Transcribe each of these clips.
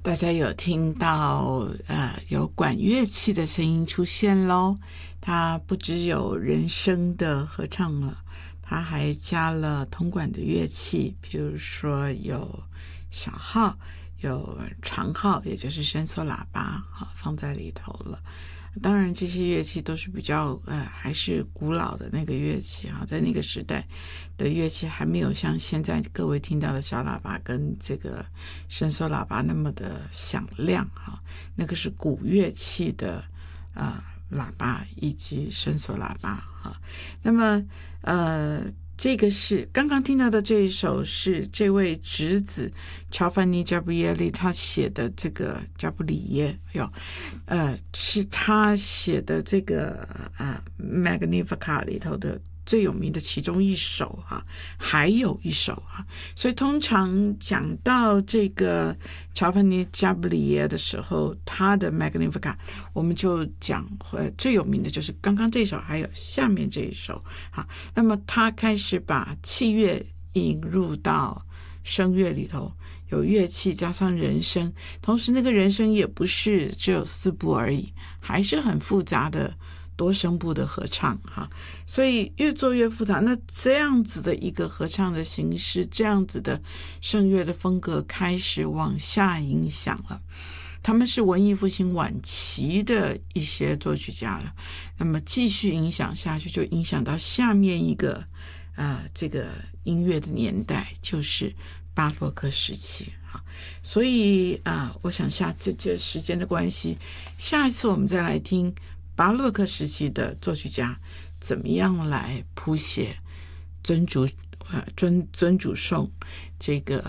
大家有听到有管乐器的声音出现咯，它不只有人声的合唱了，它还加了铜管的乐器，比如说有小号，有长号，也就是伸缩喇叭放在里头了。当然这些乐器都是比较还是古老的那个乐器在那个时代的乐器还没有像现在各位听到的小喇叭跟这个伸缩喇叭那么的响亮那个是古乐器的喇叭以及伸缩喇叭那么这个是刚刚听到的这一首是这位侄子乔凡尼·加布耶利他写的，这个加布里耶是他写的这个Magnificat 里头的最有名的其中一首还有一首所以通常讲到这个乔凡尼·加布里耶的时候，他的 Magnificat 我们就讲最有名的就是刚刚这首还有下面这一首那么他开始把器乐引入到声乐里头，有乐器加上人声，同时那个人声也不是只有4部而已，还是很复杂的多声部的合唱所以越做越复杂。那这样子的一个合唱的形式，这样子的声乐的风格开始往下影响了，他们是文艺复兴晚期的一些作曲家了，那么继续影响下去，就影响到下面一个这个音乐的年代，就是巴洛克时期所以我想下次这时间的关系，下一次我们再来听巴洛克时期的作曲家怎么样来谱写尊主颂这个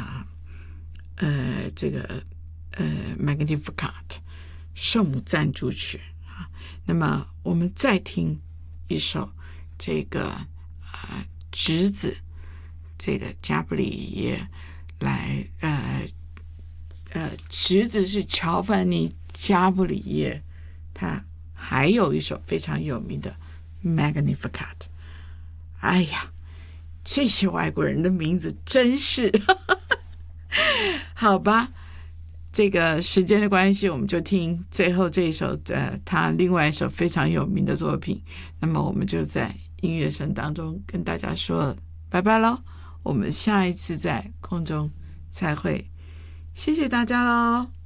Magnificat 圣母赞主曲那么我们再听一首这个侄子这个加布里耶来侄子是乔凡尼·加布里耶，他还有一首非常有名的 Magnificat。 哎呀，这些外国人的名字真是好吧，这个时间的关系，我们就听最后这一首他另外一首非常有名的作品。那么我们就在音乐声当中跟大家说拜拜咯，我们下一次在空中再会，谢谢大家咯。